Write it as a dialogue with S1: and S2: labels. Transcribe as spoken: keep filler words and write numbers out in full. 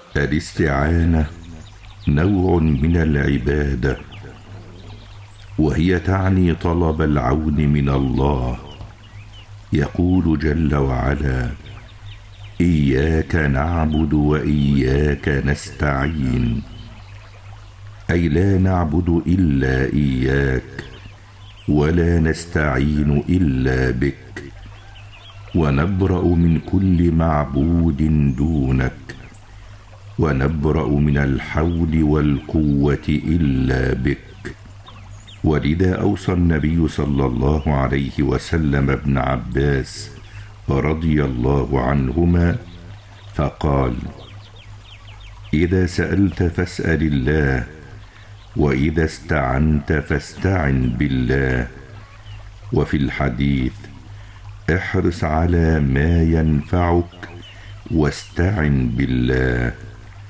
S1: الاستعانة نوع من العبادة، وهي تعني طلب العون من الله. يقول جل وعلا: إياك نعبد وإياك نستعين، أي لا نعبد إلا إياك ولا نستعين إلا بك، ونبرأ من كل معبود دونك، ونبرأ من الحول والقوة إلا بك. ولذا أوصى النبي صلى الله عليه وسلم ابن عباس رضي الله عنهما فقال: إذا سألت فاسأل الله، وإذا استعنت فاستعن بالله. وفي الحديث: احرص على ما ينفعك واستعن بالله.